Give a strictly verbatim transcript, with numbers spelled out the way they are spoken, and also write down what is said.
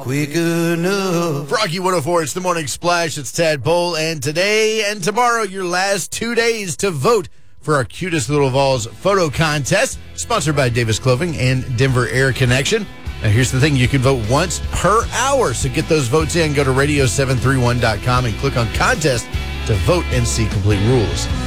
quick enough. Rocky one oh four, it's the Morning Splash. It's Tad Bowl, and today and tomorrow, your last two days to vote for our Cutest Little Vols photo contest, sponsored by Davis Clothing and Denver Air Connection. Now, here's the thing. You can vote once per hour, so get those votes in. Go to radio seven three one dot com and click on contest to vote and see complete rules.